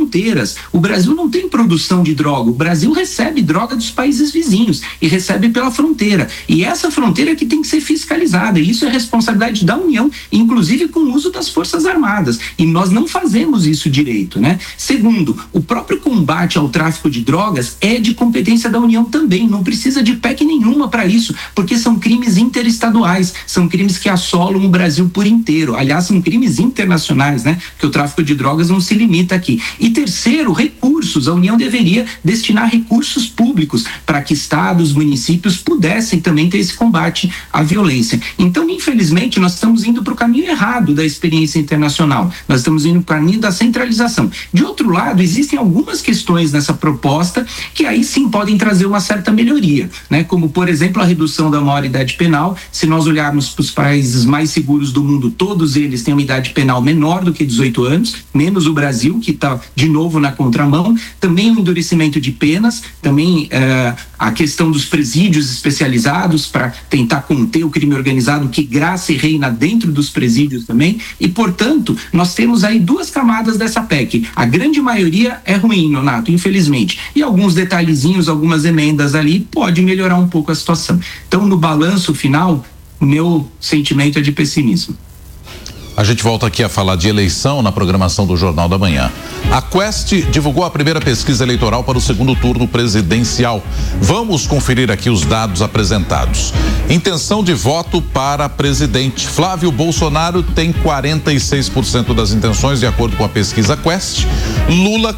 fronteiras. O Brasil não tem produção de droga, o Brasil recebe droga dos países vizinhos e recebe pela fronteira. E essa fronteira que tem que ser fiscalizada, e isso é responsabilidade da União, inclusive com o uso das Forças Armadas. E nós não fazemos isso direito, né? Segundo, o próprio combate ao tráfico de drogas é de competência da União também, não precisa de PEC nenhuma para isso, porque são crimes interestaduais, são crimes que assolam o Brasil por inteiro. Aliás, são crimes internacionais, né? Que o tráfico de drogas não se limita aqui. E terceiro, recursos. A União deveria destinar recursos públicos para que estados, municípios pudessem também ter esse combate à violência. Então, infelizmente, nós estamos indo para o caminho errado da experiência internacional. Nós estamos indo para o caminho da centralização. De outro lado, existem algumas questões nessa proposta que aí sim podem trazer uma certa melhoria, né? Como, por exemplo, a redução da maioridade penal. Se nós olharmos para os países mais seguros do mundo, todos eles têm uma idade penal menor do que 18 anos, menos o Brasil, que está de novo na contramão. Também o endurecimento de penas, também a questão dos presídios especializados para tentar conter o crime organizado que graça e reina dentro dos presídios também. E, portanto, nós temos aí duas camadas dessa PEC. A grande maioria é ruim, Nonato, infelizmente. E alguns detalhezinhos, algumas emendas ali, pode melhorar um pouco a situação. Então, no balanço final, o meu sentimento é de pessimismo. A gente volta aqui a falar de eleição na programação do Jornal da Manhã. A Quest divulgou a primeira pesquisa eleitoral para o segundo turno presidencial. Vamos conferir aqui os dados apresentados. Intenção de voto para presidente. Flávio Bolsonaro tem 46% das intenções, de acordo com a pesquisa Quest. Lula,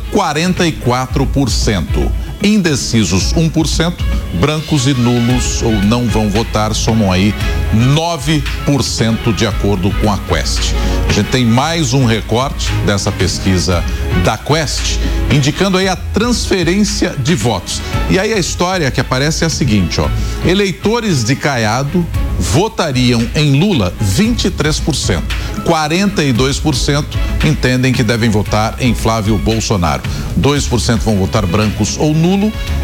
44%. Indecisos 1%, brancos e nulos ou não vão votar somam aí 9% de acordo com a Quest. A gente tem mais um recorte dessa pesquisa da Quest, indicando aí a transferência de votos. E aí a história que aparece é a seguinte, ó: eleitores de Caiado votariam em Lula 23%, 42% entendem que devem votar em Flávio Bolsonaro, 2% vão votar brancos ou nulo